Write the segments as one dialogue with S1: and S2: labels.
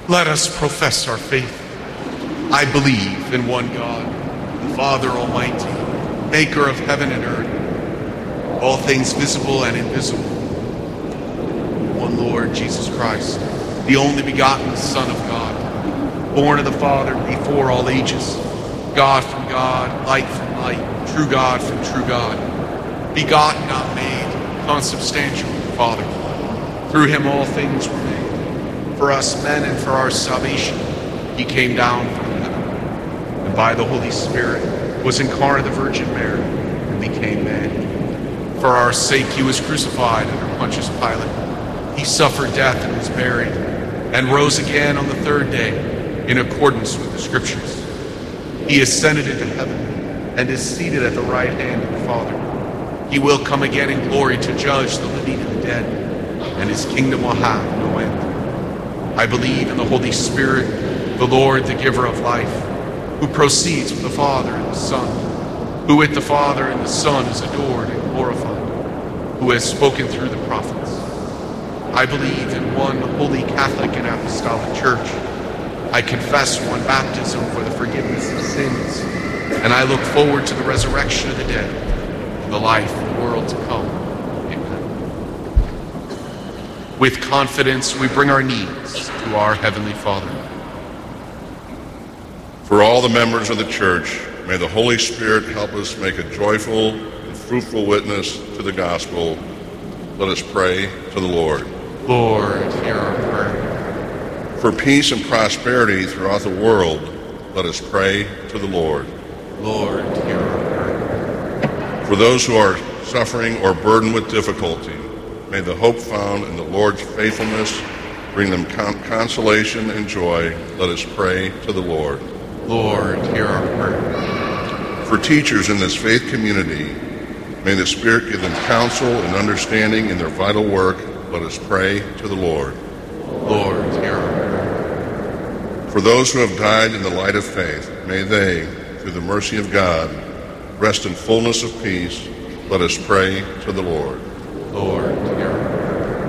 S1: Let us profess our faith. I believe in one God, the Father Almighty, maker of heaven and earth, all things visible and invisible. One Lord Jesus Christ, the only begotten Son of God, born of the Father before all ages, God from God, light from light, true God from true God, begotten, not made, consubstantial with the Father. Through him all things were made. For us men and for our salvation, he came down from heaven, and by the Holy Spirit was incarnate of the Virgin Mary, and became man. For our sake he was crucified under Pontius Pilate. He suffered death and was buried, and rose again on the third day, in accordance with the Scriptures. He ascended into heaven, and is seated at the right hand of the Father. He will come again in glory to judge the living and the dead, and his kingdom will have no end. I believe in the Holy Spirit, the Lord, the giver of life, who proceeds from the Father and the Son, who with the Father and the Son is adored and glorified, who has spoken through the prophets. I believe in one holy Catholic and Apostolic Church. I confess one baptism for the forgiveness of sins, and I look forward to the resurrection of the dead and the life of the world to come. With confidence, we bring our needs to our Heavenly Father.
S2: For all the members of the Church, may the Holy Spirit help us make a joyful and fruitful witness to the gospel. Let us pray to the Lord.
S1: Lord, hear our prayer.
S2: For peace and prosperity throughout the world, let us pray to the Lord.
S1: Lord, hear our prayer.
S2: For those who are suffering or burdened with difficulty, may the hope found in the Lord's faithfulness bring them consolation and joy. Let us pray to the Lord.
S1: Lord, hear our prayer.
S2: For teachers in this faith community, may the Spirit give them counsel and understanding in their vital work. Let us pray to the Lord.
S1: Lord, hear our prayer.
S2: For those who have died in the light of faith, may they, through the mercy of God, rest in fullness of peace. Let us pray to the Lord.
S1: Lord, hear our prayer.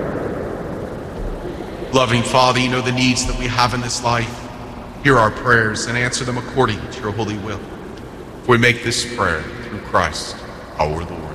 S1: Loving Father, you know the needs that we have in this life. Hear our prayers and answer them according to your holy will. For we make this prayer through Christ our Lord.